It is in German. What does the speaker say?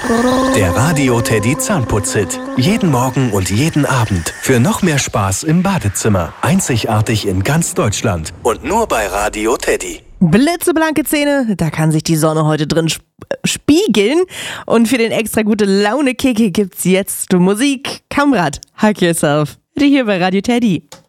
Der Radio Teddy Zahnputz-Hit. Jeden Morgen und jeden Abend. Für noch mehr Spaß im Badezimmer. Einzigartig in ganz Deutschland. Und nur bei Radio Teddy. Blitzeblanke Zähne, da kann sich die Sonne heute drin spiegeln. Und für den extra gute Laune-Kick gibt's jetzt Musik. Kamrat, hug yourself. Hier bei Radio Teddy.